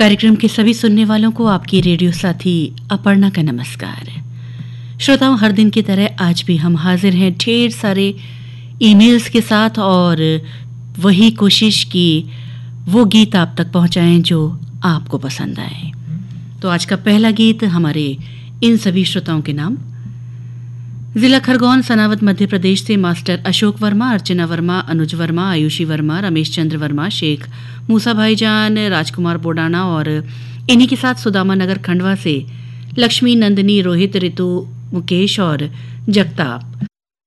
कार्यक्रम के सभी सुनने वालों को आपकी रेडियो साथी अपर्णा का नमस्कार। श्रोताओं, हर दिन की तरह आज भी हम हाजिर हैं ढेर सारे ईमेल्स के साथ और वही कोशिश कि वो गीत आप तक पहुंचाएं जो आपको पसंद आए। तो आज का पहला गीत हमारे इन सभी श्रोताओं के नाम। जिला खरगोन, सनावद, मध्य प्रदेश से मास्टर अशोक वर्मा, अर्चना वर्मा, अनुज वर्मा, आयुषी वर्मा, रमेश चंद्र वर्मा, शेख मूसा भाईजान, राजकुमार बोडाना और इन्हीं के साथ सुदामा नगर खंडवा से लक्ष्मी, नंदिनी, रोहित, ऋतु, मुकेश और जगताप।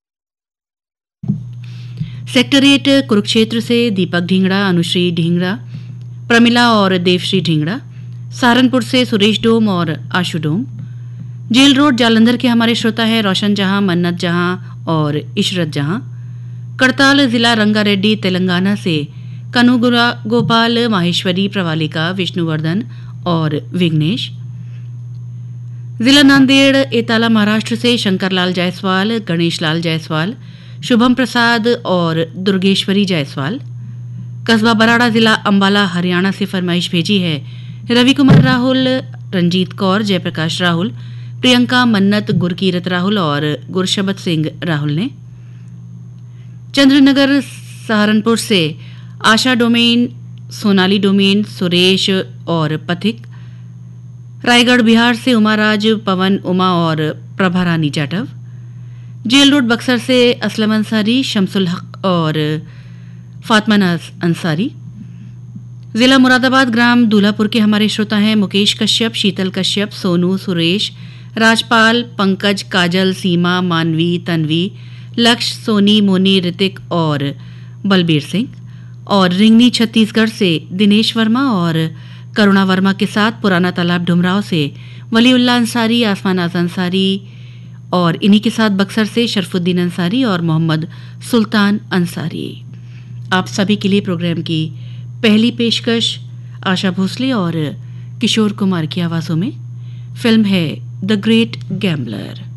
सेक्रेटरीट कुरुक्षेत्र से दीपक ढींगड़ा, अनुश्री ढींगड़ा, प्रमिला और देवश्री ढींगड़ा। सहारनपुर से सुरेश डोम और आशु डोम। जेल रोड जालंधर के हमारे श्रोता है रोशन जहां, मन्नत जहां और इशरत जहां। करताल जिला रंगारेड्डी तेलंगाना से कनुगुरा गोपाल, माहेश्वरी, प्रवालिका, विष्णुवर्धन और विघ्नेश। जिला नांदेड़ एताला महाराष्ट्र से शंकरलाल जायसवाल, गणेश लाल जायसवाल, शुभम प्रसाद और दुर्गेश्वरी जायसवाल। कस्बा बराड़ा जिला अंबाला हरियाणा से फरमाइश भेजी है रवि कुमार राहुल, रंजीत कौर, जयप्रकाश राहुल, प्रियंका, मन्नत, गुरकीरत राहुल और गुरशबत सिंह राहुल ने। चंद्रनगर सहारनपुर से आशा डोमेन, सोनाली डोमेन, सुरेश और पथिक। रायगढ़ बिहार से उमाराज, पवन, उमा और प्रभा रानी जाटव। जेल रोड बक्सर से असलम अंसारी, शमसुल हक और फातमा नाज अंसारी। जिला मुरादाबाद ग्राम दूल्हापुर के हमारे श्रोता हैं मुकेश कश्यप, शीतल कश्यप, सोनू, सुरेश, राजपाल, पंकज, काजल, सीमा, मानवी, तन्वी, लक्ष्य, सोनी, मोनी, ऋतिक और बलबीर सिंह। और रिंगनी छत्तीसगढ़ से दिनेश वर्मा और करुणा वर्मा के साथ पुराना तालाब ढुमराव से वलीउल्लाह अंसारी, आसमान आज़ अंसारी और इन्हीं के साथ बक्सर से शरफुद्दीन अंसारी और मोहम्मद सुल्तान अंसारी। आप सभी के लिए प्रोग्राम की पहली पेशकश आशा भोसले और किशोर कुमार की आवाज़ों में। फिल्म है द ग्रेट गैम्बलर।